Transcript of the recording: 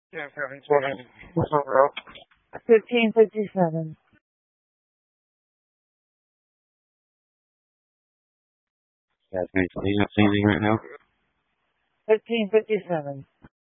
Yeah, 720. What's up, bro? 1557. Yeah, can you see anything right now? 1557.